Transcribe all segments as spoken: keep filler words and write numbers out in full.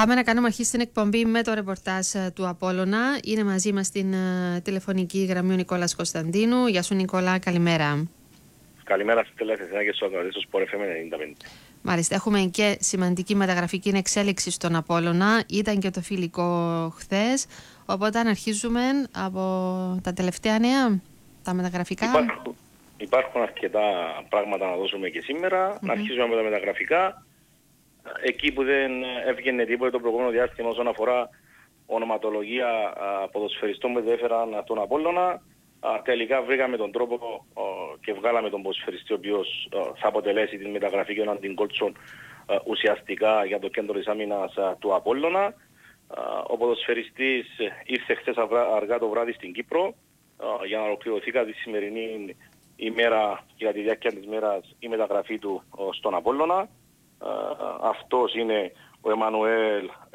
Πάμε να κάνουμε αρχή στην εκπομπή με το ρεπορτάζ του Απόλλωνα. Είναι μαζί μας στην uh, τηλεφωνική γραμμή ο Νικόλας Κωνσταντίνου. Γεια σου Νικόλα, καλημέρα. Καλημέρα στις τηλεθεσινά και στους ακροατές του Sport εφ εμ ενενήντα πέντε. Μάλιστα, έχουμε και σημαντική μεταγραφική εξέλιξη στον Απόλλωνα. Ήταν και το φιλικό χθες. Οπότε αν αρχίζουμε από τα τελευταία νέα, τα μεταγραφικά. Υπάρχουν, υπάρχουν αρκετά πράγματα να δώσουμε και σήμερα. Mm-hmm. Να αρχίσουμε με τα μεταγραφικά. Εκεί που δεν έβγαινε τίποτα το προηγούμενο διάστημα όσον αφορά ονοματολογία ποδοσφαιριστών που έφεραν τον Απόλλωνα, τελικά βρήκαμε τον τρόπο και βγάλαμε τον ποδοσφαιριστή ο οποίος θα αποτελέσει την μεταγραφή και έναν την κόλτσον ουσιαστικά για το κέντρο της άμυνας του Απόλλωνα. Ο ποδοσφαιριστής ήρθε χθες αργά το βράδυ στην Κύπρο για να ολοκληρωθεί κατά τη σημερινή ημέρα και κατά τη διάρκεια της μέρας η μεταγραφή του στον Απόλλωνα. Uh, αυτός είναι ο Εμμανουέλ ε,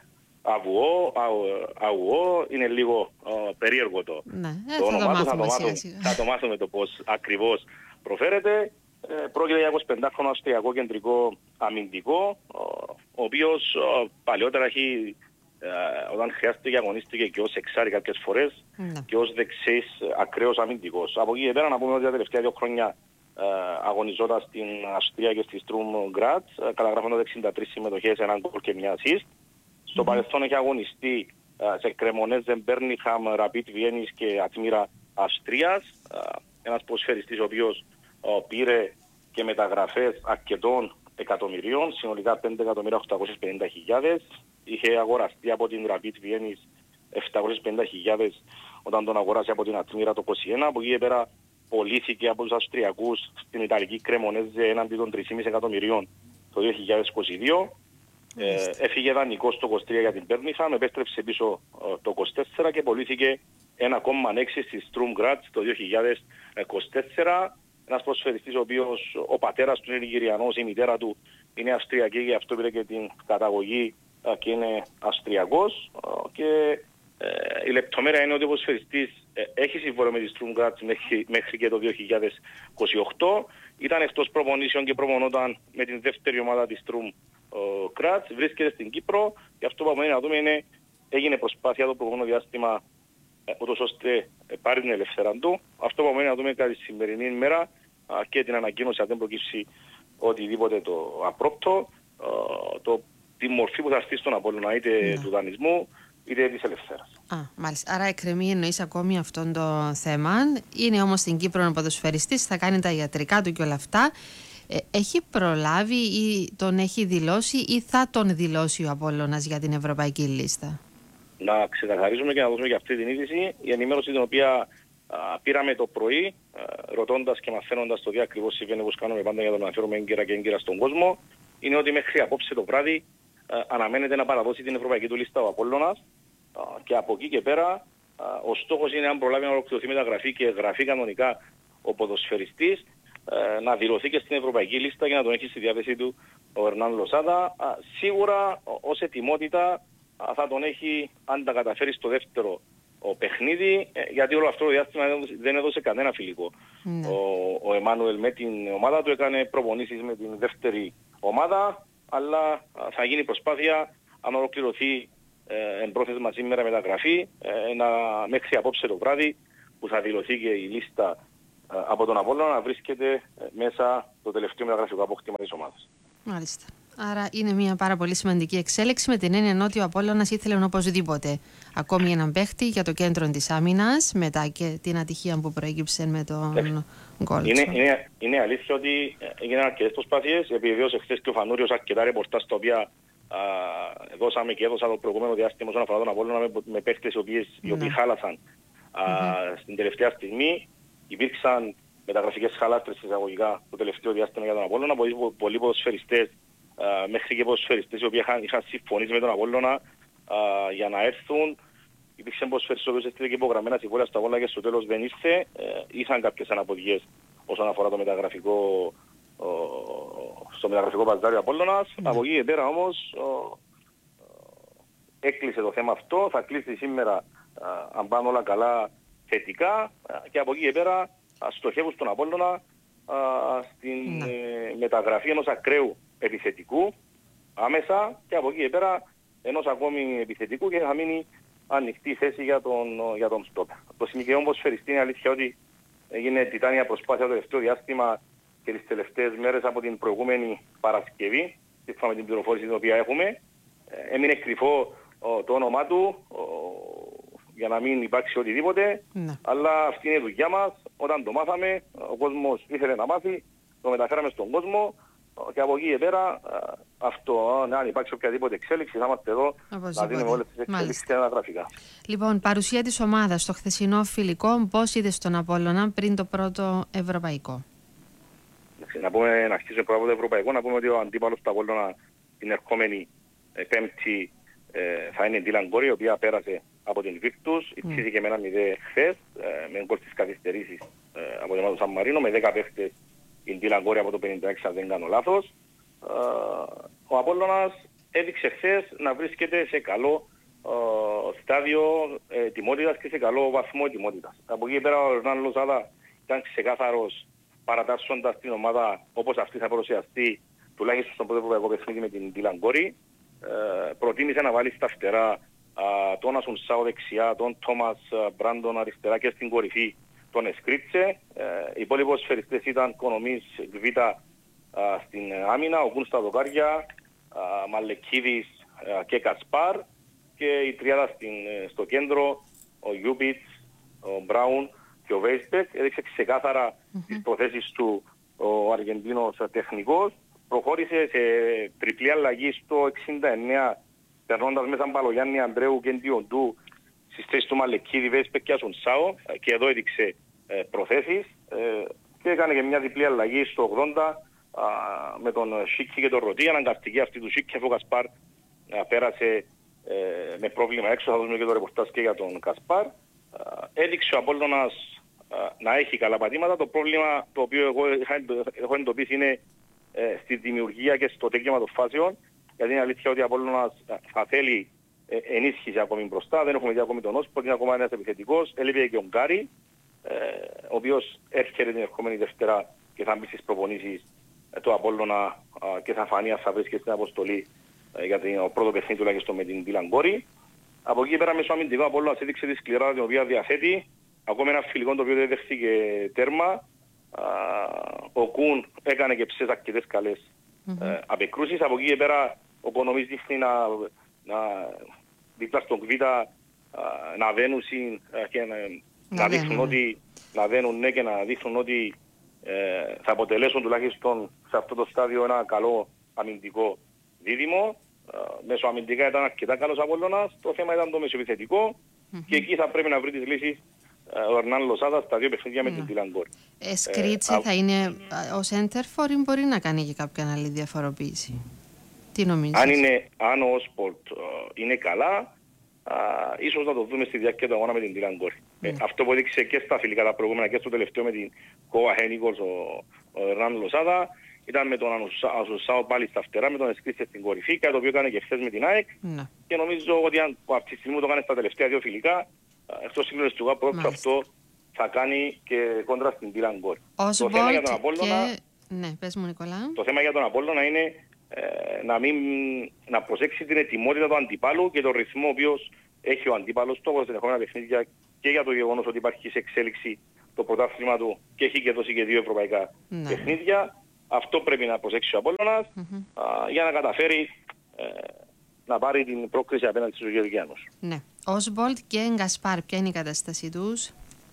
Αβουό, Αουό, είναι λίγο uh, περίεργο το, ναι, ε, το όνομα του, θα, θα το μάθουμε το πώς ακριβώς προφέρεται. Ε, πρόκειται για εικοσιπεντάχρονο αυστριακό κεντρικό αμυντικό, ο, ο οποίος ο, παλιότερα έχει, ε, όταν χρειάστηκε αγωνίστηκε και ως εξάρι κάποιες φορές ναι. και ως δεξής ακραίος αμυντικός. Από εκεί πέρα να πούμε ότι τα τελευταία δύο χρόνια Uh, αγωνιζόταν στην Αυστρία και στη Στρουμ Γκράτς, uh, καταγράφοντας εξήντα τρεις συμμετοχές, έναν γκολ και μια assist. Στο mm-hmm. παρελθόν έχει αγωνιστεί uh, σε Κρεμονέζεν, Μπέρνιχαμ, Ραπίτ Βιέννης και Ατμίρα Αυστρίας. Uh, ένας ποδοσφαιριστής ο οποίος uh, πήρε και μεταγραφές αρκετών εκατομμυρίων, συνολικά πέντε εκατομμύρια οκτακόσιες πενήντα χιλιάδες. Είχε αγοραστεί από την Ραπίτ Βιέννης επτακόσιες πενήντα χιλιάδες όταν τον αγοράσει από την Ατμίρα το είκοσι ένα. Από εκεί πέρα πωλήθηκε από τους Αυστριακούς στην Ιταλική Κρεμονέζε έναντι των τρία κόμμα πέντε εκατομμυρίων το δύο χιλιάδες είκοσι δύο. Ε, έφυγε δανεικός το είκοσι τρία για την Μπέρνιχαμ, επέστρεψε πίσω ε, το είκοσι τέσσερα και πωλήθηκε ένα κόμμα έξι στη Στρουμ Γκράτς το δύο χιλιάδες είκοσι τέσσερα. Ένας προσφαιριστής ο οποίος ο πατέρας του είναι Νιγηριανός, η μητέρα του είναι Αυστριακή και αυτό πήρε και την καταγωγή ε, και είναι Αυστριακός. Ε, και Ε, η λεπτομέρεια είναι ότι ο ποδοσφαιριστής ε, έχει συμβόλαιο με τη Στρουμ Γκράτς μέχρι, μέχρι και το δύο χιλιάδες είκοσι οκτώ. Ήταν εκτός προπονήσεων και προπονόταν με την δεύτερη ομάδα της Στρουμ Γκράτς. Βρίσκεται στην Κύπρο και αυτό που πάμε να δούμε είναι έγινε προσπάθεια το προηγούμενο διάστημα ε, ούτως ώστε ε, πάρει την ελευθερία του. Αυτό που πάμε να δούμε κατά τη σημερινή ημέρα α, και την ανακοίνωση αν δεν προκύψει οτιδήποτε το απρόπτο, α, το, τη μορφή που θα έρθει στον Απόλλωνα είτε yeah. του δανεισμού είτε της ελευθέρας. Α, μάλιστα. Άρα εκκρεμεί εννοείς ακόμη αυτό το θέμα. Είναι όμως στην Κύπρο ο ποδοσφαιριστής, θα κάνει τα ιατρικά του και όλα αυτά. Ε, έχει προλάβει ή τον έχει δηλώσει ή θα τον δηλώσει ο Απόλλωνας για την ευρωπαϊκή λίστα? Να ξεκαθαρίζουμε και να δώσουμε και αυτή την είδηση. Η ενημέρωση την οποία α, πήραμε το πρωί, α, ρωτώντας και μαθαίνοντας το τι ακριβώς συμβαίνει, όπως κάνουμε πάντα για να τον αναφέρουμε έγκαιρα και έγκαιρα στον κόσμο, είναι ότι μέχρι απόψε το βράδυ α, αναμένεται να παραδώσει την ευρωπαϊκή του λίστα ο Απόλλωνας. Uh, και από εκεί και πέρα uh, ο στόχος είναι αν προλάβει να ολοκληρωθεί μεταγραφή και γραφεί κανονικά ο ποδοσφαιριστής uh, να δηλωθεί και στην ευρωπαϊκή λίστα και να τον έχει στη διάθεσή του ο Ερνάν Λοσάδα. Uh, σίγουρα uh, ως ετοιμότητα uh, θα τον έχει αν τα καταφέρει στο δεύτερο ο παιχνίδι, uh, γιατί όλο αυτό το διάστημα δεν έδωσε κανένα φιλικό. Mm. Ο, ο Εμμάνουελ με την ομάδα του έκανε προπονήσεις με την δεύτερη ομάδα, αλλά uh, θα γίνει προσπάθεια αν ολοκληρωθεί Ε, εμπρόθεσμα σήμερα μεταγραφή ε, να, μέχρι απόψε το βράδυ που θα δηλωθεί και η λίστα ε, από τον Απόλλωνα να βρίσκεται ε, μέσα το τελευταίο μεταγραφικό απόκτημα της ομάδας. Μάλιστα. Άρα είναι μια πάρα πολύ σημαντική εξέλιξη με την έννοια ότι ο Απόλλωνας ήθελε οπωσδήποτε ακόμη έναν παίχτη για το κέντρο της άμυνας μετά και την ατυχία που προέκυψε με τον γκολ. Είναι, είναι, είναι αλήθεια ότι έγιναν αρκετές προσπάθειες, επιβεβαίωσε χθες και ο Φανούριος αρκετά ρεπορτάζ τα οποία Uh, δώσαμε και έδωσα το προηγούμενο διάστημα όσον αφορά τον Απόλλωνα με, με παίχτες οι οποίοι, mm-hmm. οι οποίοι χάλασαν uh, mm-hmm. στην τελευταία στιγμή. Υπήρξαν μεταγραφικές χαλάστρες εισαγωγικά το τελευταίο διάστημα για τον Απόλλωνα. Πολλοί, πολλοί ποδοσφαιριστές, uh, μέχρι και ποδοσφαιριστές οι οποίοι είχαν, είχαν συμφωνήσει με τον Απόλλωνα uh, για να έρθουν. Υπήρξαν ποδοσφαιριστές οι οποίοι έστειλε και υπογραμμένα συμβόλαια στα Απόλλωνα και στο τέλος δεν ήρθε. Uh, είχαν κάποιες αναποδιές όσον αφορά το μεταγραφικό στο μεταγραφικό παζάριο Απόλλωνας. Mm. Από εκεί και πέρα όμως ο, ο, έκλεισε το θέμα αυτό, θα κλείσει σήμερα α, αν πάνε όλα καλά θετικά α, και από εκεί και πέρα α, στοχεύουν στον Απόλλωνα α, στην mm. ε, μεταγραφή ενός ακραίου επιθετικού άμεσα και από εκεί και πέρα ενός ακόμη επιθετικού και θα μείνει ανοιχτή θέση για τον, για τον στόπερ. Το συνοικιαίο ποδοσφαιριστή είναι αλήθεια ότι έγινε τιτάνια προσπάθεια το τελευταίο διάστημα και τις τελευταίες μέρες από την προηγούμενη Παρασκευή, σύμφωνα με την πληροφόρηση την οποία έχουμε. Έμεινε κρυφό ο, το όνομά του ο, για να μην υπάρξει οτιδήποτε, ναι. Αλλά αυτή είναι η δουλειά μας. Όταν το μάθαμε, ο κόσμος ήθελε να μάθει, το μεταφέραμε στον κόσμο και από εκεί και πέρα, αυτό, αν υπάρξει οποιαδήποτε εξέλιξη, θα είμαστε εδώ να δίνουμε όλες τις εξέλιξεις και αναγραφικά. Λοιπόν, παρουσία της ομάδας στο χθεσινό φιλικό, πώς είδες τον Απόλλωνα πριν το πρώτο ευρωπαϊκό? Να, πούμε, να αρχίσουμε πρώτα από το ευρωπαϊκό, να πούμε ότι ο αντίπαλος του Απόλλωνα την ερχόμενη ε, πέμπτη ε, θα είναι η Ντίλαν Κόρη, η οποία πέρασε από την Βίκτους, ιτήθηκε mm. με ένα μηδέν χθες, ε, με γκολ της καθυστερήσεις ε, από την ομάδα του Σαν Μαρίνο, με δέκα παίχτες η Ντίλαν Κόρη από το πενήντα έξι, αν δεν κάνω λάθος. Ε, ο Απόλλωνας έδειξε χθες να βρίσκεται σε καλό ε, στάδιο ε, ετοιμότητας και σε καλό βαθμό ετοιμότητας. Από εκεί πέρα ο Ερνάν Λοσάδα ήταν ξεκάθαρος, παρατάσσοντας την ομάδα όπως αυτή θα παρουσιαστεί τουλάχιστον στον πρώτο ευρωπαϊκό παιχνίδι με την Ντίλαν Κόρη. Ε, προτίμησε να βάλει στα φτερά α, τον Ασουν Σάο δεξιά, τον Τόμας Μπράντον αριστερά και στην κορυφή τον Εσκρίτσε. Ε, οι υπόλοιποι σφαιριστές ήταν Κονομής, Γβίτα στην άμυνα, ο Γκουν στα δοκάρια, Μαλεκίδης α, και Κασπάρ, και η τριάδα στην, στο κέντρο, ο Γιούπιτς, ο Μπράουν και ο Βέισπεκ. Έδειξε ξεκάθαρα mm-hmm. τις προθέσεις του ο Αργεντίνος τεχνικός. Προχώρησε σε τριπλή αλλαγή στο εξήντα εννέα, περνώντας μέσα Μπαλογιάννη, Ανδρέου και Ντιοντού στις θέσεις του Μαλεκίδη, Βέισπεκ και Ασουν Σάο, και εδώ έδειξε ε, προθέσεις ε, και έκανε και μια διπλή αλλαγή στο ογδόντα α, με τον Σίκη και τον Ρωτή. Αναγκαστική αυτή του Σίκη, αφού ο Κασπάρ α, πέρασε ε, με πρόβλημα έξω. Θα δούμε και το ρεπορτάζ και για τον Κασπάρ. Α, έδειξε ο Απόλλωνας α, να έχει καλά πατήματα. Το πρόβλημα το οποίο εγώ είχα, έχω εντοπίσει είναι ε, στη δημιουργία και στο τέκνημα των φάσεων, γιατί είναι αλήθεια ότι ο Απόλλωνας θα θέλει ε, ενίσχυση ακόμη μπροστά. Δεν έχουμε δει ακόμη τον Όσπορ, είναι ακόμα ένας επιθετικός. Έλειπε και ο Γκάρι, ε, ο οποίος έρχεται την ερχόμενη Δευτέρα και θα μπει στις προπονήσεις ε, του Απόλλωνα ε, και θα φανεί αν θα βρίσκεται στην αποστολή ε, για το πρώτο παιχνίδι τουλάχιστον με την Ντίλαν Κόρη. Από εκεί πέρα μέσω αμυντικό ο Απόλλωνας έδειξε τη σκληράδα την οποία διαθέτει. Ακόμα ένα φιλικό το οποίο δεν δέχτηκε τέρμα. Uh, ο Κουν έκανε και ψες αρκετές καλές mm-hmm. uh, απεκρούσεις. Από εκεί και πέρα ο Κονομής δείχνει να, να δίπλα στον Κβίτα uh, να βαίνουν uh, και να, να, να δείχνουν ότι να βαίνουν ναι, και να δείχνουν ότι uh, θα αποτελέσουν τουλάχιστον σε αυτό το στάδιο ένα καλό αμυντικό δίδυμο. Uh, μέσω αμυντικά ήταν αρκετά καλός Απόλλωνας. Το θέμα ήταν το μεσοεπιθετικό mm-hmm. και εκεί θα πρέπει να βρει τις λύσεις ο Ερνάν Λοσάδα στα δύο παιχνίδια mm. με την Ντίλαν Κόρη. Εσκρίτσε ε, θα α... είναι ο Σέντερφορ ή μπορεί να κάνει και κάποια άλλη διαφοροποίηση? Τι νομίζεις? Αν, είναι, αν ο Όσπορτ είναι καλά, α, ίσως να το δούμε στη διάρκεια του αγώνα με την Ντίλαν Κόρη. Mm. Ε, αυτό που έδειξε και στα φιλικά τα προηγούμενα και στο τελευταίο με την Κόα Χένικολς ο, ο Ερνάν Λοσάδα, ήταν με τον Ασουσάο πάλι στα φτερά, με τον Εσκρίτσε στην κορυφή, κάτι το οποίο έκανε και χθες με την ΑΕΚ. Mm. Και νομίζω ότι αν από τη στιγμή που το έκανε στα τελευταία δύο φιλικά, εκτός συγκλονιστικού πρόκειται αυτό θα κάνει και κόντρα στην Ντίλαν Κόρη. Το θέμα για τον Απόλλωνα, και... ναι, πες μου, Νικόλα. Το θέμα για τον Απόλλωνα είναι ε, να, μην, να προσέξει την ετοιμότητα του αντιπάλου και τον ρυθμό ο οποίος έχει ο αντίπαλος του από τα συνεχόμενα παιχνίδια, και για το γεγονός ότι υπάρχει σε εξέλιξη το πρωτάθλημα του και έχει και δώσει και δύο ευρωπαϊκά ναι. παιχνίδια. Αυτό πρέπει να προσέξει ο Απόλλωνας mm-hmm. α, για να καταφέρει ε, να πάρει την πρόκριση απέναντι στους Γεωργιάνους. Ναι. Όσμπολτ και Γκασπάρ, ποια είναι η κατάστασή τους?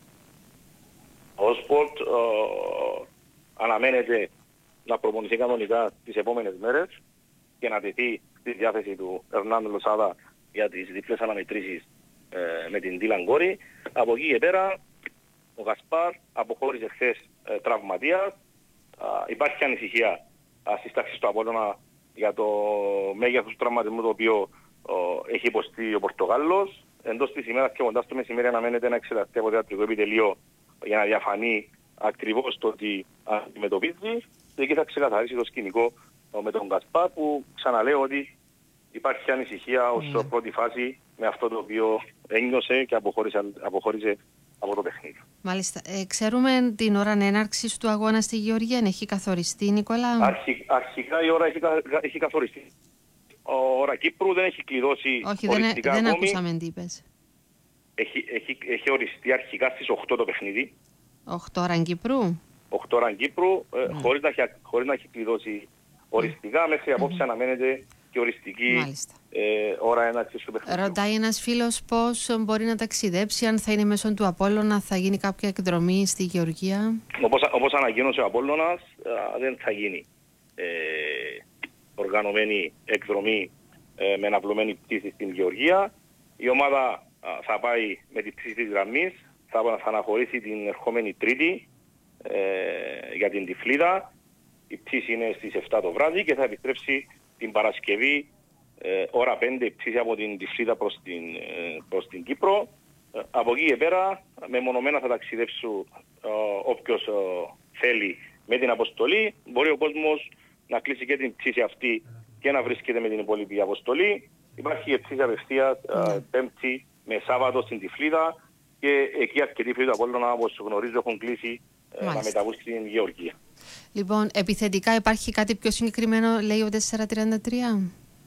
Ο Όσμπολτ ε, αναμένεται να προπονηθεί κανονικά τις επόμενες μέρες και να τεθεί στη διάθεση του Ερνάν Λοσάδα για τις διπλές αναμετρήσεις ε, με την Ντίλαν Κόρη. Από εκεί και πέρα ο Γκασπάρ αποχώρησε χθες ε, τραυματίας. Ε, υπάρχει ανησυχία ε, στις τάξεις του Απόλλωνα για το μέγεθος του τραυματισμού το οποίο ε, έχει υποστεί ο Πορτογάλος. Εντός της ημέρας και κοντά στο μεσημέρι αναμένεται να εξεταστεί από το ιατρικό επιτελείο για να διαφανεί ακριβώς το ότι αντιμετωπίζει, και εκεί θα ξεκαθαρίσει το σκηνικό ε, με τον Γκασπάρ, που ξαναλέω ότι υπάρχει ανησυχία ως mm. πρώτη φάση με αυτό το οποίο ένιωσε και αποχώρησε, αποχώρησε από το παιχνίδι. Μάλιστα. Ε, ξέρουμε την ώρα έναρξης του αγώνα στη Γεωργία, έχει καθοριστεί, Νικόλα? Αρχι, αρχικά η ώρα έχει, έχει καθοριστεί. Ώρα Κύπρου δεν έχει κλειδώσει Όχι, οριστικά δεν, δεν ακόμη. ακούσαμε τι είπες. Έχει, έχει, έχει οριστεί αρχικά στις οκτώ το παιχνίδι. οκτώ ώρα Κύπρου. οκτώ ώρα Κύπρου, ε, Mm. χωρίς, να, έχει- χωρίς να έχει κλειδώσει οριστικά. Mm. Μέχρι απόψε mm. αναμένεται και οριστική ε, ώρα έναρξης του παιχνιδιού. Ρωτάει ένας φίλος πώς μπορεί να ταξιδέψει, αν θα είναι μέσω του Απόλλωνα, θα γίνει κάποια εκδρομή στη Γεωργία. Όπως, όπως ανακοίνωσε ο Απόλλωνας, α, δεν θα γίνει ε, οργανωμένη εκδρομή ε, με αναπλωμένη πτήση στην Γεωργία. Η ομάδα α, θα πάει με τη πτήση της γραμμής, θα, θα αναχωρήσει την ερχόμενη Τρίτη ε, για την Τυφλίδα. Η πτήση είναι στις επτά το βράδυ και θα επιστρέψει την Παρασκευή ε, ώρα πέντε η πτήση από την Τυφλίδα προς την, ε, προς την Κύπρο. Ε, από εκεί και πέρα μεμονωμένα θα ταξιδέψουν ε, όποιος ε, θέλει με την αποστολή. Μπορεί ο κόσμος να κλείσει και την πτήση αυτή και να βρίσκεται με την υπόλοιπη αποστολή. Υπάρχει η πτήση απευθείας ε, Πέμπτη με Σάββατο στην Τυφλίδα και εκεί αρκετοί φίλοι του Απόλλωνα, όπως γνωρίζω, έχουν κλείσει ε, να μεταβούν στην Γεωργία. Λοιπόν, επιθετικά υπάρχει κάτι πιο συγκεκριμένο, λέει ο τετρακόσια τριάντα τρία.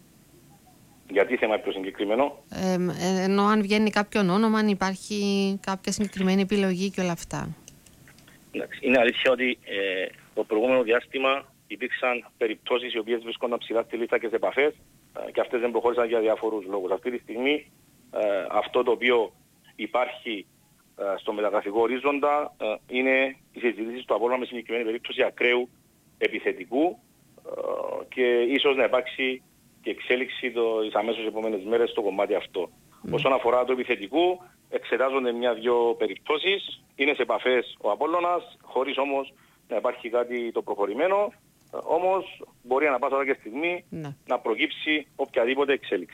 Γιατί θέμα πιο συγκεκριμένο? Ε, ε, ενώ αν βγαίνει κάποιον όνομα, αν υπάρχει κάποια συγκεκριμένη επιλογή και όλα αυτά. Είναι αλήθεια ότι ε, το προηγούμενο διάστημα υπήρξαν περιπτώσεις οι οποίες βρίσκονταν ψηλά στη λίστα και σε επαφές ε, και αυτές δεν προχώρησαν για διάφορους λόγους. Αυτή τη στιγμή ε, αυτό το οποίο υπάρχει ε, στο μεταγραφικό ορίζοντα ε, είναι οι συζητήσεις του Απόλλωνα με συγκεκριμένη περίπτωση ακραίου επιθετικού ε, και ίσως να υπάρξει και εξέλιξη τις αμέσως επόμενες μέρες στο κομμάτι αυτό. Mm. Όσον αφορά το επιθετικού, εξετάζονται μια-δυο περιπτώσεις, είναι σε επαφές ο Απόλλωνας, χωρίς όμως να υπάρχει κάτι το προχωρημένο, όμως μπορεί ανά πάσα ώρα και στιγμή ναι. να προκύψει οποιαδήποτε εξέλιξη.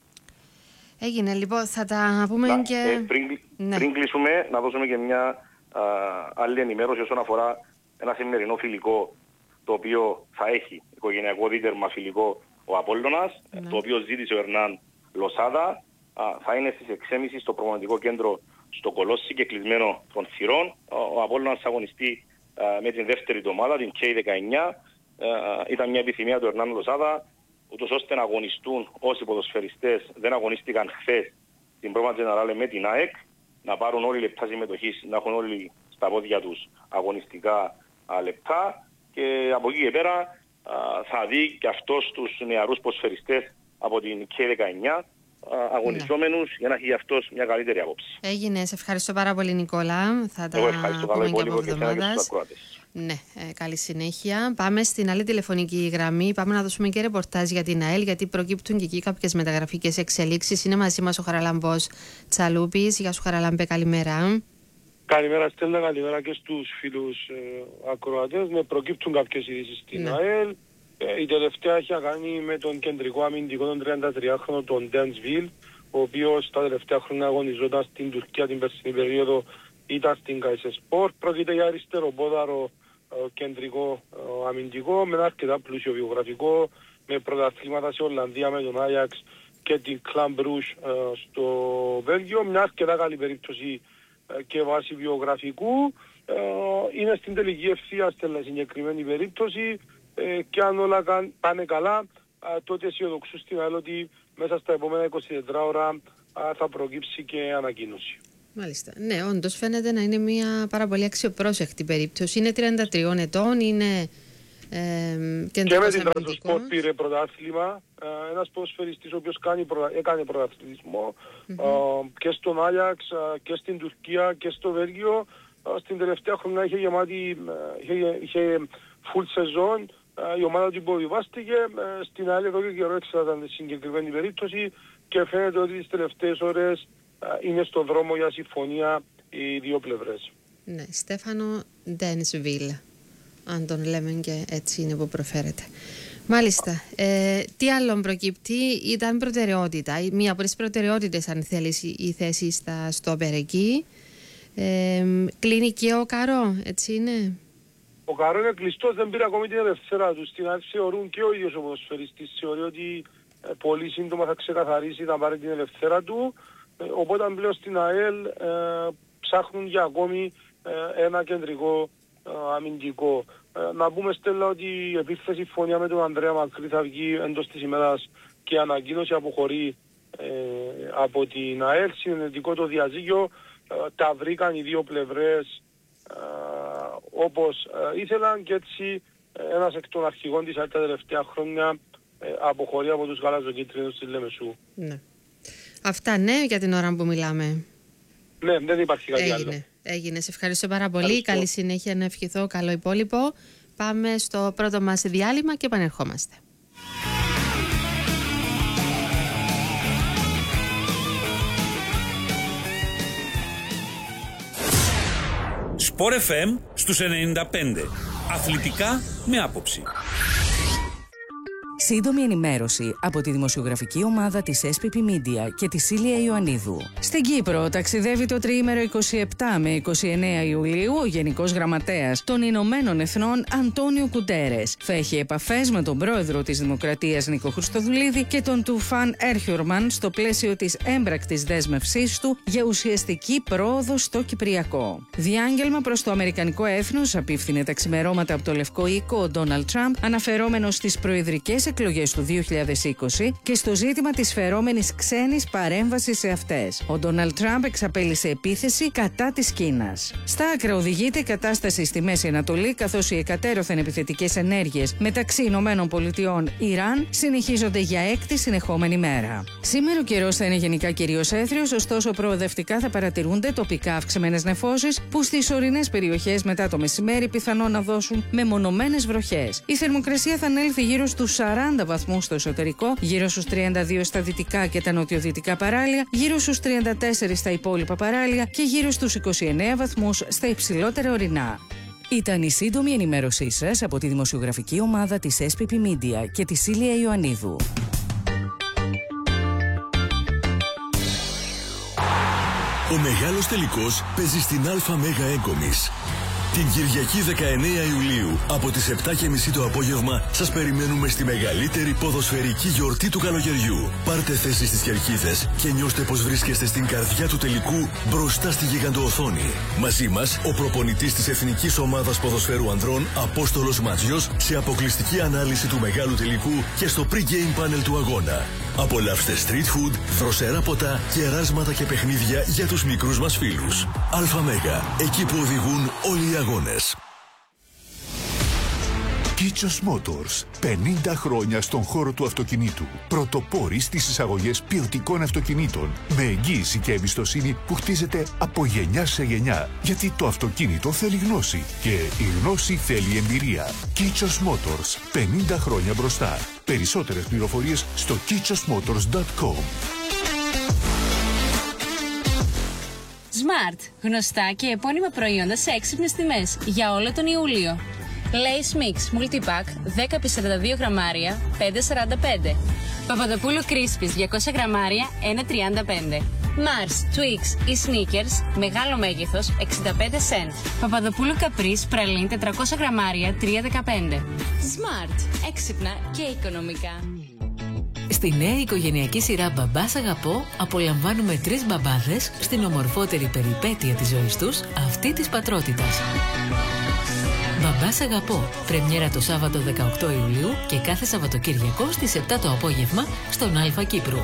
Έγινε, λοιπόν, θα τα πούμε να, και... Ε, πριν, ναι. πριν κλείσουμε, να δώσουμε και μια α, άλλη ενημέρωση όσον αφορά ένα σημερινό φιλικό, το οποίο θα έχει οικογενειακό δίτερμα φιλικό ο Απόλλωνας, ναι. το οποίο ζήτησε ο Ερνάν Λοσάδα. Α, θα είναι στις έξι και μισή στο προγραμματικό κέντρο στο Κολόσι και κλεισμένο των θυρών. Ο, ο Απόλλωνας θα αγωνιστεί α, με την δεύτερη ομάδα, την κέι δεκαεννιά. Α, ήταν μια επιθυμία του Ερνάν Λοσάδα, ούτως ώστε να αγωνιστούν όσοι ποδοσφαιριστές δεν αγωνίστηκαν χθες την Πρόβα Τζενεράλε με την ΑΕΚ, να πάρουν όλοι λεπτά συμμετοχής, να έχουν όλοι στα πόδια τους αγωνιστικά α, λεπτά και από εκεί και πέρα α, θα δει και αυτός τους νεαρούς ποδοσφαιριστές από την κέι δεκαεννιά αγωνιζόμενους, ναι. για να έχει αυτός μια καλύτερη άποψη. Έγινε, σε ευχαριστώ πάρα πολύ Νικόλα. Θα τα Εγώ ευχαριστώ καλά υπόλοιπο και εσένα και τους ακροατές. Ναι, ε, καλή συνέχεια. Πάμε στην άλλη τηλεφωνική γραμμή. Πάμε να δώσουμε και ρεπορτάζ για την ΑΕΛ, γιατί προκύπτουν και εκεί κάποιες μεταγραφικές εξελίξεις. Είναι μαζί μας ο Χαραλαμπός Τσαλούπης. Γεια σου Χαραλαμπέ, καλημέρα. Καλημέρα Στέλλα, καλημέρα και στους φίλους ε, ακροατές. Ναι, προκύπτουν κάποιες ειδήσεις στην ναι. ΑΕΛ. Ε, η τελευταία έχει κάνει με τον κεντρικό αμυντικό των τριαντατριάχρονο, τον Ντένσβιλ, ο οποίος τα τελευταία χρόνια αγωνιζόταν στην Τουρκία την περσινή περίοδο, ήταν στην Καϊσεσπορ. Πρόκειται για αριστεροπόδαρο ε, κεντρικό ε, αμυντικό, με ένα αρκετά πλούσιο βιογραφικό, με πρωταθλήματα σε Ολλανδία με τον Άγιαξ και την Κλαμπ Μπρούζ ε, στο Βέλγιο. Μια αρκετά καλή περίπτωση ε, και βάση βιογραφικού. Ε, είναι στην τελική ευθεία στην συγκεκριμένη περίπτωση. Ε, και αν όλα πάνε καλά, α, τότε αισιοδοξούν στην ΑΕΛ ότι μέσα στα επόμενα είκοσι τέσσερις ώρα α, θα προκύψει και ανακοίνωση. Μάλιστα. Ναι, όντως φαίνεται να είναι μια πάρα πολύ αξιοπρόσεκτη περίπτωση. Είναι τριάντα τριών ετών, είναι ε, και με την Τρανσπορ πήρε πρωτάθλημα. Ε, ένας ποδοσφαιριστής ο οποίος κάνει, έκανε πρωταθλητισμό mm-hmm. ε, και στον Άγιαξ και στην Τουρκία και στο Βέλγιο. Ε, στην τελευταία χρονιά είχε γεμάτη, είχε, είχε full σεζόν. Η ομάδα του υποβιβάστηκε, στην άλλη εδώ και καιρό εξετάζαν τη συγκεκριμένη περίπτωση και φαίνεται ότι τις τελευταίες ώρες είναι στον δρόμο για συμφωνία οι δύο πλευρές. Ναι, Στέφανο Ντένσβιλ, αν τον λέμε και έτσι είναι που προφέρεται. Μάλιστα. Ε, τι άλλο προκύπτει, ήταν προτεραιότητα. Μία από τις προτεραιότητες, αν θέλεις, η θέση στα στόπερ εκεί. Ε, κλείνει και ο Καρό, έτσι είναι. Ο Καρό είναι κλειστός, δεν πήρε ακόμη την ελευθερά του. Στην αρχή θεωρούν και ο ίδιος ο ποδοσφαιριστής θεωρεί ότι ε, πολύ σύντομα θα ξεκαθαρίσει να πάρει την ελευθερά του. Ε, οπότε πλέον στην ΑΕΛ ε, ψάχνουν για ακόμη ε, ένα κεντρικό ε, αμυντικό. Ε, να πούμε Στέλλα ότι η επίθεση συμφωνία με τον Ανδρέα Μακρύ θα βγει εντός της ημέρας και η ανακοίνωση αποχωρεί ε, από την ΑΕΛ. Συνενετικό το διαζύγιο, ε, τα βρήκαν οι δύο πλευρές ε, όπως ε, ήθελαν και έτσι ε, ένας εκ των αρχηγών της ΑΕΛ τα τελευταία χρόνια ε, αποχωρεί από τους γαλαζοκίτρινους της Λεμεσού. Ναι. Αυτά ναι για την ώρα που μιλάμε. Ναι, δεν υπάρχει κάτι Έγινε. άλλο. Έγινε. Σε ευχαριστώ πάρα πολύ. Ευχαριστώ. Καλή συνέχεια, να ευχηθώ. Καλό υπόλοιπο. Πάμε στο πρώτο μας διάλειμμα και επανερχόμαστε. Σπορ εφ εμ στους ενενήντα πέντε. Αθλητικά με άποψη. Σύντομη ενημέρωση από τη δημοσιογραφική ομάδα της ες πι πι Media και τη Σίλια Ιωαννίδου. Στην Κύπρο ταξιδεύει το τριήμερο είκοσι επτά με είκοσι εννέα Ιουλίου ο Γενικός Γραμματέας των Ηνωμένων Εθνών Αντώνιο Κουτέρες. Θα έχει επαφές με τον πρόεδρο της Δημοκρατίας Νίκο Χριστοδουλίδη και τον Τουφάν Έρχιουρμαν στο πλαίσιο της έμπρακτης δέσμευσής του για ουσιαστική πρόοδο στο Κυπριακό. Διάγγελμα προς το Αμερικανικό έθνος απίφθινε τα ξημερώματα από το Λευκό Οίκο ο Ντόναλντ Τραμπ, αναφερόμενος στις προεδρικές εκλογές του δύο χιλιάδες είκοσι και στο ζήτημα της φερόμενης ξένης παρέμβασης σε αυτές. Ο Ντόναλντ Τραμπ εξαπέλυσε επίθεση κατά της Κίνας. Στα άκρα οδηγείται η κατάσταση στη Μέση Ανατολή, καθώς οι εκατέρωθεν επιθετικές ενέργειες μεταξύ Ηνωμένων Πολιτειών Ιράν συνεχίζονται για έκτη συνεχόμενη μέρα. Σήμερα ο καιρός θα είναι γενικά κυρίως έθριος, ωστόσο προοδευτικά θα παρατηρούνται τοπικά αυξημένες νεφώσεις που στις ορεινές περιοχές μετά το μεσημέρι πιθανόν να δώσουν μεμονωμένες βροχές. Η θερμοκρασία θα ανέλθει γύρω στους σαράντα βαθμούς στο εσωτερικό, γύρω στους τριάντα δύο στα δυτικά και τα νοτιοδυτικά παράλια, γύρω στους τριάντα τέσσερα στα υπόλοιπα παράλια και γύρω στους είκοσι εννέα βαθμούς στα υψηλότερα ορεινά. Ήταν η σύντομη ενημέρωσή σας από τη δημοσιογραφική ομάδα της ες πι πι Media και τη Σίλια Ιωαννίδου. Ο μεγάλος τελικός παίζει στην Αλφα Μέγα Έγκομης. Την Κυριακή δεκαεννέα Ιουλίου από τις επτά και μισή το απόγευμα σας περιμένουμε στη μεγαλύτερη ποδοσφαιρική γιορτή του καλοκαιριού. Πάρτε θέση στις κερκίδες και νιώστε πως βρίσκεστε στην καρδιά του τελικού μπροστά στη γιγαντοοθόνη. Μαζί μας ο προπονητής της Εθνικής Ομάδας Ποδοσφαίρου Ανδρών Απόστολος Ματζιός σε αποκλειστική ανάλυση του μεγάλου τελικού και στο pre-game panel του αγώνα. Απολαύστε street food, δροσερά ποτά, κεράσματα και παιχνίδια για τους μικρούς μας φίλους. Αλφα Μέγα, εκεί που οδηγούν όλοι οι αγώνες. Κίτσος Motors. πενήντα χρόνια στον χώρο του αυτοκινήτου. Πρωτοπόροι στις εισαγωγές ποιοτικών αυτοκινήτων. Με εγγύηση και εμπιστοσύνη που χτίζεται από γενιά σε γενιά. Γιατί το αυτοκίνητο θέλει γνώση. Και η γνώση θέλει εμπειρία. Κίτσος Motors. πενήντα χρόνια μπροστά. Περισσότερες πληροφορίες στο κίτσος μότορς τελεία κομ. Smart. Γνωστά και επώνυμα προϊόντα σε έξυπνες τιμές για όλο τον Ιούλιο. Lace Mix Multipack δέκα επί σαράντα δύο γραμμάρια πέντε σαράντα πέντε. Παπαδοπούλου Crispies διακόσια γραμμάρια ένα τριάντα πέντε. Mars, Twix ή Snickers μεγάλο μέγεθος εξήντα πέντε σεντ. Παπαδοπούλου Caprice Praline τετρακόσια γραμμάρια τρία δεκαπέντε. Smart. Έξυπνα και οικονομικά. Στη νέα οικογενειακή σειρά «Μπαμπάς Αγαπώ» απολαμβάνουμε τρεις μπαμπάδες στην ομορφότερη περιπέτεια της ζωής τους, αυτή της πατρότητας. «Μπαμπάς Αγαπώ», πρεμιέρα το Σάββατο δεκαοκτώ Ιουλίου και κάθε Σαββατοκύριακο στις επτά το απόγευμα στον Αλφα Κύπρου.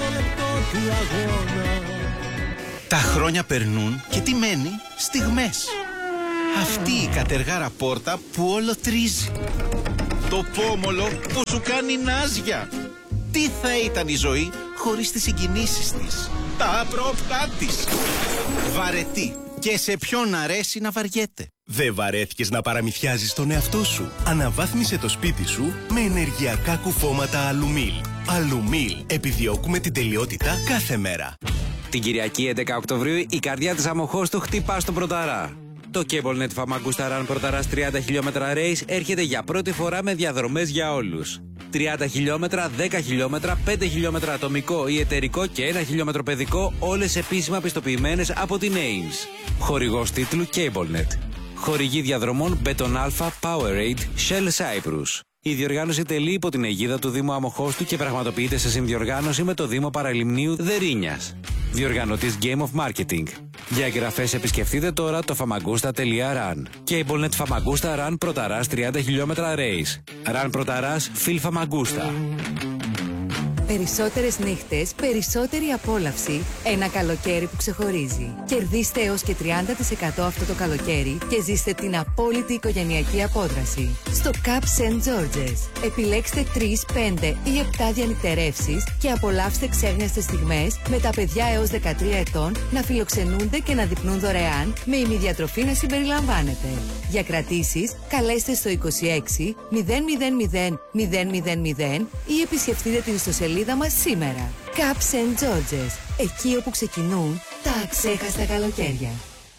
Τα χρόνια περνούν και τι μένει? Στιγμές. Αυτή η κατεργάρα πόρτα που όλο τρίζει. Το πόμολο που σου κάνει νάζια. Τι θα ήταν η ζωή χωρίς τις συγκινήσεις της, τα απρόπτά της. Βαρετή. Και σε ποιον αρέσει να βαριέται. Δεν βαρέθηκες να παραμυθιάζεις τον εαυτό σου? Αναβάθμισε το σπίτι σου με ενεργειακά κουφώματα Αλουμίλ. Αλουμίλ. Επιδιώκουμε την τελειότητα κάθε μέρα. Την Κυριακή έντεκα Οκτωβρίου η καρδιά της Αμοχώστου χτυπά στον Πρωταρά. Το CableNet Famagusta Run Πρωταράς τριάντα χιλιόμετρα race έρχεται για πρώτη φορά με διαδρομές για όλους. τριάντα χιλιόμετρα, δέκα χιλιόμετρα, πέντε χιλιόμετρα ατομικό ή εταιρικό και ένα χιλιόμετρο παιδικό, όλες επίσημα πιστοποιημένες από την έιμς. Χορηγός τίτλου CableNet. Χορηγή διαδρομών Beton Alpha, Powerade, Shell Cyprus. Η διοργάνωση τελεί υπό την αιγίδα του Δήμου Αμοχώστου και πραγματοποιείται σε συνδιοργάνωση με το Δήμο Παραλιμνίου Δερίνιας. Διοργανωτής Game of Marketing. Για εγγραφές επισκεφτείτε τώρα το famagusta τελεία run. CableNet Famagusta Run Πρωταράς τριάντα χιλιόμετρα race. Run Πρωταράς Phil Famagusta. Περισσότερες νύχτες, περισσότερη απόλαυση. Ένα καλοκαίρι που ξεχωρίζει. Κερδίστε έως και τριάντα τοις εκατό αυτό το καλοκαίρι και ζήστε την απόλυτη οικογενειακή απόδραση. Στο Cup Σεντ George's. Επιλέξτε τρεις, πέντε ή επτά διανυκτερεύσεις και απολαύστε ξέχνιαστες στιγμές με τα παιδιά έως δεκατρία ετών να φιλοξενούνται και να δειπνούν δωρεάν, με ημιδιατροφή να συμπεριλαμβάνεται. Για κρατήσεις, καλέστε στο είκοσι έξι μηδέν μηδέν μηδέν μηδέν μηδέν μηδέν ή επισκεφτείτε την ιστοσελίδα μας σήμερα. Cup Σεντ George's. Εκεί όπου ξεκινούν τα αξέχαστα καλοκαίρια.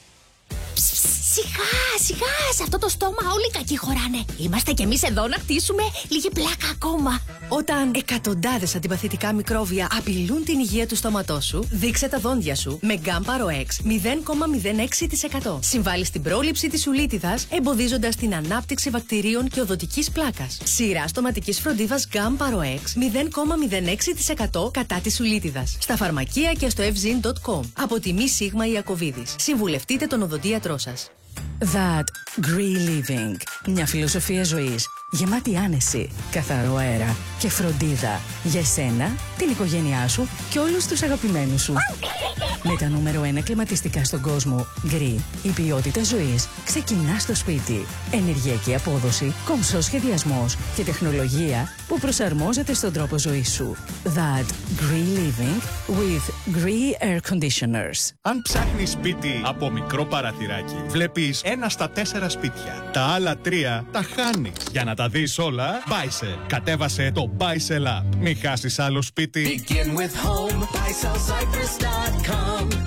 Σιγά, σιγά, σε αυτό το στόμα όλοι οι κακοί χωράνε. Είμαστε κι εμείς εδώ να χτίσουμε λίγη πλάκα ακόμα. Όταν εκατοντάδες αντιπαθητικά μικρόβια απειλούν την υγεία του στόματός σου, δείξε τα δόντια σου με Γκάμπαρο Εξ μηδέν κόμμα μηδέν έξι τοις εκατό. Συμβάλλει στην πρόληψη της σουλίτιδας, εμποδίζοντας την ανάπτυξη βακτηρίων και οδοντικής πλάκας. Σειρά στοματικής φροντίδας Γκάμπαρο Εξ μηδέν κόμμα μηδέν έξι τοις εκατό κατά της σουλίτιδας. Στα φαρμακεία και στο ευζιν τελεία κομ. Από τη Μη Σίγμα Ιακωβίδης. Συμβουλευτείτε τον οδοντίατρό σας. That Green Living. Μια φιλοσοφία ζωής γεμάτη άνεση, καθαρό αέρα και φροντίδα για εσένα, την οικογένειά σου και όλους τους αγαπημένους σου. Με τα νούμερο ένα κλιματιστικά στον κόσμο, Green, η ποιότητα ζωής ξεκινά στο σπίτι. Ενεργειακή απόδοση, κομψός σχεδιασμός και τεχνολογία που προσαρμόζεται στον τρόπο ζωής σου. That Green Living with Green Air Conditioners. Αν ψάχνεις σπίτι από μικρό παραθυράκι, βλέπεις ένα στα τέσσερα σπίτια. Τα άλλα τρία τα χάνεις. Για να τα δεις όλα, Buysell. Κατέβασε το Buysell App. Μην χάσεις άλλο σπίτι. Begin with home, buy sell cypress dot com.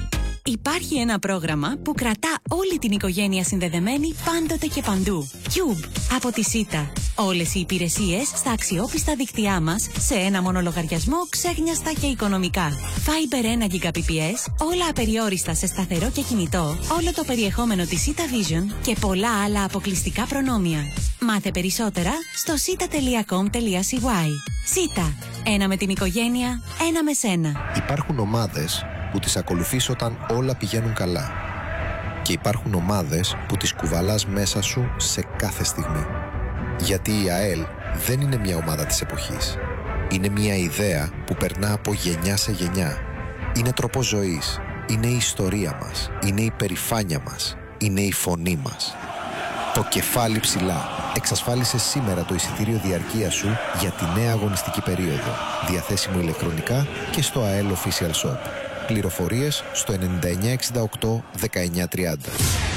Υπάρχει ένα πρόγραμμα που κρατά όλη την οικογένεια συνδεδεμένη πάντοτε και παντού. Cube από τη Σίτα. Όλες οι υπηρεσίες στα αξιόπιστα δίκτυά μας σε ένα μόνο λογαριασμό, ξέγνιαστα και οικονομικά. Fiber ένα Gbps, όλα απεριόριστα σε σταθερό και κινητό, όλο το περιεχόμενο της Sita Vision και πολλά άλλα αποκλειστικά προνόμια. Μάθε περισσότερα στο σίτα τελεία κομ τελεία σι γουάι. Σίτα. Ένα με την οικογένεια, ένα με σένα. Υπάρχουν ομάδες που τις ακολουθείς όταν όλα πηγαίνουν καλά. Και υπάρχουν ομάδες που τις κουβαλάς μέσα σου σε κάθε στιγμή. Γιατί η ΑΕΛ δεν είναι μια ομάδα της εποχής. Είναι μια ιδέα που περνά από γενιά σε γενιά. Είναι τρόπος ζωής. Είναι η ιστορία μας. Είναι η περηφάνεια μας. Είναι η φωνή μας. Το κεφάλι ψηλά. Εξασφάλισε σήμερα το εισιτήριο διαρκείας σου για τη νέα αγωνιστική περίοδο. Διαθέσιμο ηλεκτρονικά και στο ΑΕΛ Official Shop. Πληροφορίες στο ενενήντα εννιά εξήντα οκτώ δεκαεννιά τριάντα.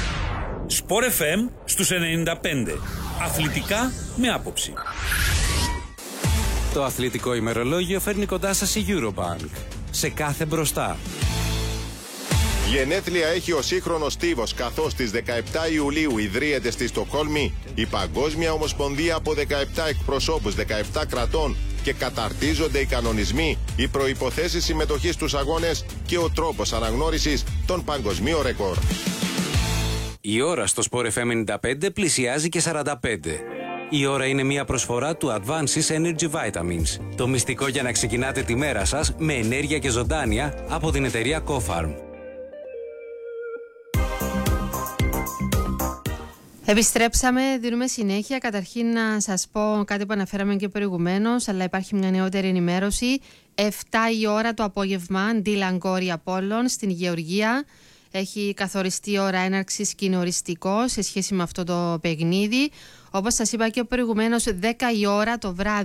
Σπορ εφ εμ στους ενενήντα πέντε. Αθλητικά με άποψη. Το αθλητικό ημερολόγιο φέρνει κοντά σας η Eurobank. Σε κάθε μπροστά. Γενέθλια έχει ο σύγχρονος στίβος, καθώς στις δεκαεπτά Ιουλίου ιδρύεται στη Στοκχόλμη η Παγκόσμια Ομοσπονδία από δεκαεπτά εκπροσώπους δεκαεπτά κρατών και καταρτίζονται οι κανονισμοί, οι προϋποθέσεις συμμετοχής στους αγώνες και ο τρόπος αναγνώρισης των παγκοσμίων ρεκόρ. Η ώρα στο Sport εφ εμ ενενήντα πέντε πλησιάζει και σαράντα πέντε. Η ώρα είναι μια προσφορά του Advances Energy Vitamins. Το μυστικό για να ξεκινάτε τη μέρα σας με ενέργεια και ζωντάνια από την εταιρεία Cofarm. Επιστρέψαμε, δίνουμε συνέχεια. Καταρχήν να σας πω κάτι που αναφέραμε και προηγουμένως, αλλά υπάρχει μια νεότερη ενημέρωση. εφτά η ώρα το απόγευμα, αντί Λαγκόρη Απόλλων στην Γεωργία. Έχει καθοριστεί η ώρα έναρξης και είναι οριστικό σε σχέση με αυτό το παιχνίδι. Όπως σας είπα και προηγουμένως, δέκα η ώρα το βράδυ.